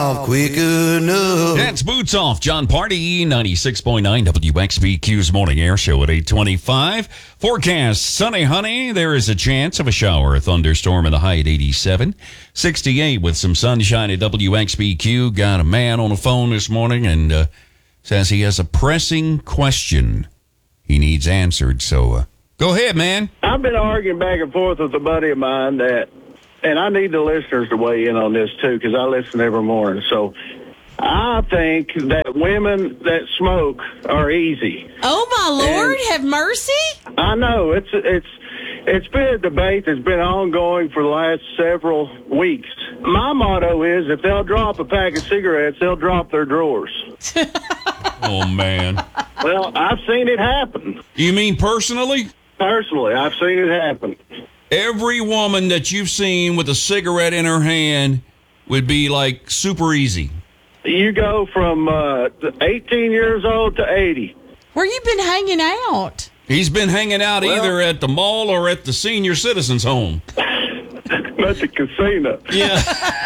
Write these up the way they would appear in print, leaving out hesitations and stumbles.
off quick enough. That's Boots Off. John Party, 96.9 WXBQ's Morning Air Show at 8:25. Forecast, sunny, honey. There is a chance of a shower, a thunderstorm in the high at 87. 68 with some sunshine at WXBQ. Got a man on the phone this morning and says he has a pressing question he needs answered. So go ahead, man. I've been arguing back and forth with a buddy of mine that, and I need the listeners to weigh in on this too, because I listen every morning. So I think that women that smoke are easy. Oh my Lord, have mercy! I know it's been a debate that's been ongoing for the last several weeks. My motto is, if they'll drop a pack of cigarettes, they'll drop their drawers. Oh man. Well, I've seen it happen. You mean personally? Personally, I've seen it happen. Every woman that you've seen with a cigarette in her hand would be like super easy. You go from 18 years old to 80. Where you been hanging out? He's been hanging out either at the mall or at the senior citizens home. At the casino. Yeah.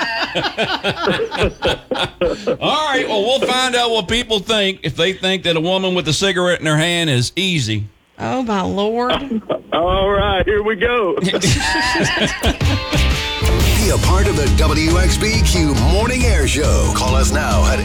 All right, well, we'll find out what people think. If they think that a woman with a cigarette in her hand is easy. Oh my Lord. All right, here we go. Be a part of the WXBQ Morning Air Show. Call us now at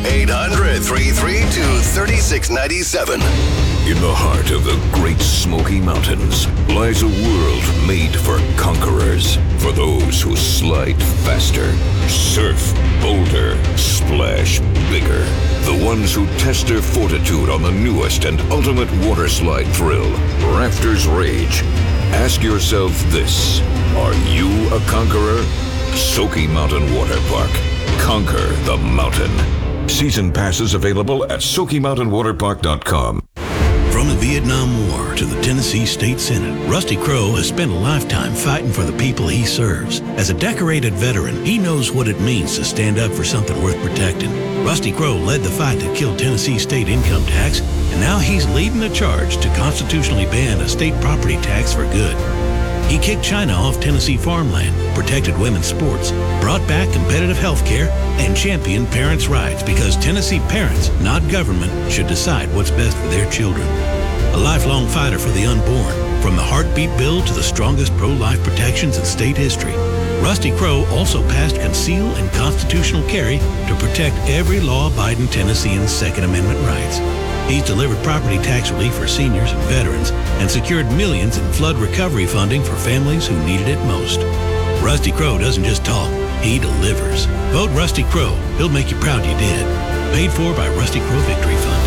800-332-3697. In the heart of the Great Smoky Mountains lies a world made for conquerors, for those who slide faster, surf bolder, splash bigger, the ones who test their fortitude on the newest and ultimate water slide thrill, Rafters Rage. Ask yourself this: are you a conqueror? Smoky Mountain Water Park. Conquer the mountain. Season passes available at SmokyMountainWaterPark.com. From the Vietnam War to the Tennessee State Senate, Rusty Crowe has spent a lifetime fighting for the people he serves. As a decorated veteran, he knows what it means to stand up for something worth protecting. Rusty Crowe led the fight that killed Tennessee state income tax, and now he's leading the charge to constitutionally ban a state property tax for good. He kicked China off Tennessee farmland, protected women's sports, brought back competitive health care, and championed parents' rights because Tennessee parents, not government, should decide what's best for their children. A lifelong fighter for the unborn, from the heartbeat bill to the strongest pro-life protections in state history. Rusty Crowe also passed conceal and constitutional carry to protect every law-abiding Tennessean's Second Amendment rights. He's delivered property tax relief for seniors and veterans and secured millions in flood recovery funding for families who needed it most. Rusty Crowe doesn't just talk, he delivers. Vote Rusty Crowe. He'll make you proud you did. Paid for by Rusty Crowe Victory Fund.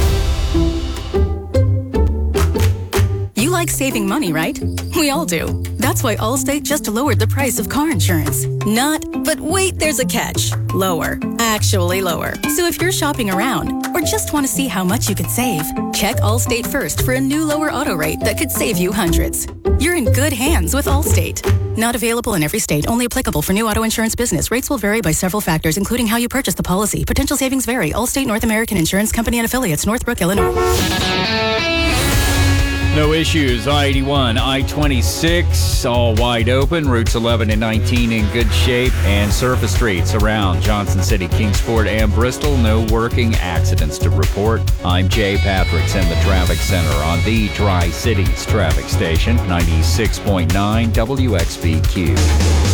You like saving money, right? We all do. That's why Allstate just lowered the price of car insurance. But wait, there's a catch. Lower. Actually lower. So if you're shopping around or just want to see how much you could save, check Allstate first for a new lower auto rate that could save you hundreds. You're in good hands with Allstate. Not available in every state. Only applicable for new auto insurance business. Rates will vary by several factors, including how you purchase the policy. Potential savings vary. Allstate North American Insurance Company and Affiliates, Northbrook, Illinois. No issues. I-81, I-26, all wide open. Routes 11 and 19 in good shape. And surface streets around Johnson City, Kingsport, and Bristol. No working accidents to report. I'm Jay Patrick in the Traffic Center on the Tri-Cities Traffic Station, 96.9 WXBQ.